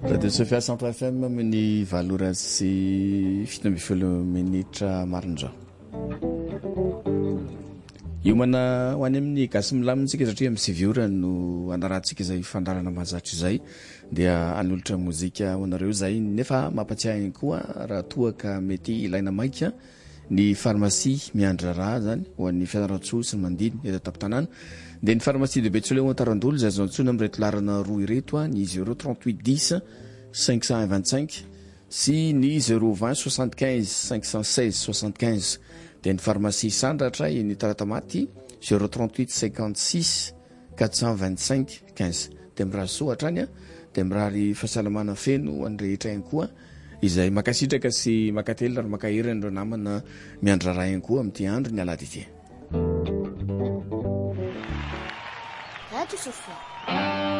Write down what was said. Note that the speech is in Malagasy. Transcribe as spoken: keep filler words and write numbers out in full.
Radio Sofia Centre F M amin'ny valora sy fito amby folo minitra marindrao. Iomana ho any amin'ny gasy milamintsika satria amin'ny siviora no andarantsika izay fandarana mahazatra izay dia anolotra mozika honareo zay nefa mampatsiahy koa raha toa ka mety ilaina maika ny pharmacie miandra raha zany ho an'ny fianarantsoa sy ny mandiny eto an-tampon-tanàna dia ny pharmacie de Betsoleo Tarandolo zay azo antsoina amin'ny reto larana roa ireto ny zéro trente-huit dix cinq cent vingt-cinq sy ny zéro vingt soixante-quinze cinq cent seize soixante-quinze dia ny pharmacie Sandratra ny Taratamaty zéro trente-huit cinquante-six quatre cent vingt-cinq quinze dia mirary soatra any a dia mirary fahasalamana feno anrehetra ihany koa izay makasitraka sy makately ary makahery andreo namana miandra raha ihany koa amin'ity andro ny alady ity. Radio Sofia